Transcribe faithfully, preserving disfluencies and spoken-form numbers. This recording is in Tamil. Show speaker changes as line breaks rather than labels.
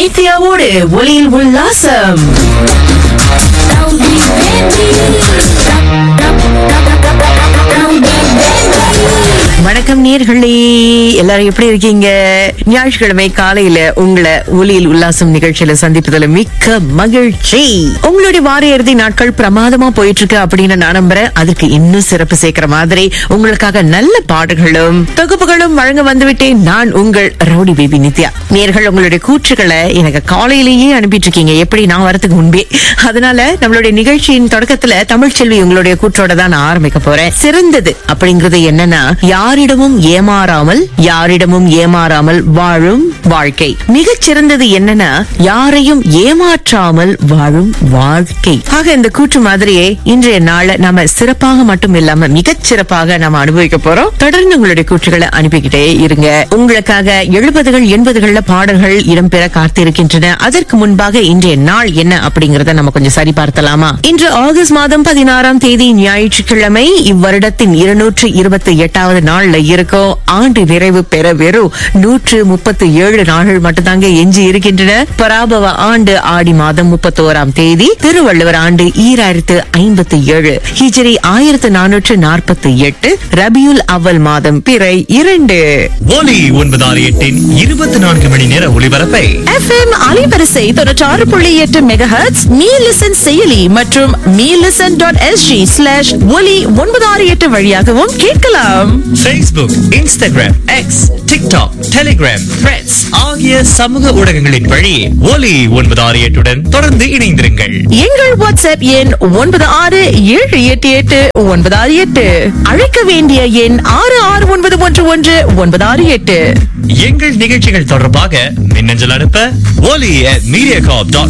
நித்யாவோடு ஒளியில் உல்லாசம். வணக்கம் நேர்களே, எல்லாரும் எப்படி இருக்கீங்க? ஞாயிற்றுக்கிழமை காலையில உங்களை ஒளியில் உல்லாசம் நிகழ்ச்சியில சந்திப்பதில் மிக்க மகிழ்ச்சி. உங்களுடைய வார இறுதி நாட்கள் பிரமாதமா போயிட்டு இருக்கு அப்படின்னு நான் நம்புறேன். அதுக்கு இன்னும் சிறப்பு சேர்க்கிற மாதிரி உங்களுக்காக நல்ல பாடல்களும் தொகுப்புகளும் வழங்க வந்துவிட்டேன். நான் உங்கள் ரவுடி பேபி நித்யா. நேர்கள் உங்களுடைய கூற்றுகளை எனக்கு காலையிலேயே அனுப்பிட்டு இருக்கீங்க, எப்படி நான் வரதுக்கு முன்பே. அதனால நம்மளுடைய நிகழ்ச்சியின் தொடக்கத்துல தமிழ் செல்வி உங்களுடைய கூற்றோட தான் நான் ஆரம்பிக்க போறேன். சிறந்தது அப்படிங்கறது என்னன்னா, யாரிடமும் ஏமாறாமல் யாரிடமும் ஏமாறாமல் வாழும் வாழ்க்கை. மிகச் சிறந்தது என்னன்னா, யாரையும் ஏமாற்றாமல் வாழும் வாழ்க்கை. ஆக இந்த கூற்று மாதிரியே இன்றைய நாளை நாம சிறப்பாக மட்டும் இல்லாம மிகச் சிறப்பாக நாம அனுபவிக்க போறோம். தொடர்ந்து உங்களுடைய கூற்றுகளை அனுப்பிக்கிட்டே இருங்க. உங்களுக்காக எழுபதுகள் எண்பதுகள்ல பாடல்கள் இடம்பெற காத்திருக்கின்றன. அதற்கு முன்பாக இன்றைய நாள் என்ன அப்படிங்கறத நம்ம கொஞ்சம் சரி பார்த்தலாமா? இன்று ஆகஸ்ட் மாதம் பதினாறாம் தேதி ஞாயிற்றுக்கிழமை. இவ்வருடத்தின் இருநூற்று இருபத்தி எட்டாவது நாள்ல இருக்கோம். ஆண்டு நிறைவு பெற வெறும் நூற்று முப்பத்தி ஏழு நாள்கள் மட்டும்தாங்க எஞ்சி இருக்கின்றன. பராபவ ஆண்டு ஆடி மாதம் முப்பத்தோராம் தேதி, திருவள்ளுவர் ஆண்டு ஈராயிரத்து ஐம்பத்தி ஏழு, ஹிஜ்ரி ஆயிரத்து நானூற்று நாற்பத்தி எட்டு, ரபியுல் அவ்வல் மாதம் பிறை இரண்டு.
ஒலி ஒன்பதாறு எட்டின் இருபத்தி நான்கு மணி நேர ஒளிபரப்பை
எஃப்எம் அலைவரிசை தொண்ணூற்றாறு புள்ளி எட்டு மெகாஹெர்ட்ஸ், மீ லிசன் செயலி மற்றும் me listen dot SG slash ஒலி ஒன்பதாறு எட்டு வழியாகவும் கேட்கலாம்.
Facebook, Instagram, X, TikTok, Telegram, Threads ஆகிய சமூக ஊடகங்களின் வழி ஒலி ஒன்பதாறு எட்டுடன் தொடர்ந்து இணைந்திருங்கள்.
எங்கள் வாட்ஸ்அப் எண் ஒன்பது ஆறு ஏழு எட்டு எட்டு ஒன்பது ஆறு எட்டு. அழைக்க வேண்டிய எண் ஆறு ஆறு ஒன்பது ஒன்று ஒன்று ஒன்பது ஆறு எட்டு.
எங்கள் நிகழ்ச்சிகள் தொடர்பாக மின்னஞ்சல் அனுப்ப ஒலி at mediacorp dot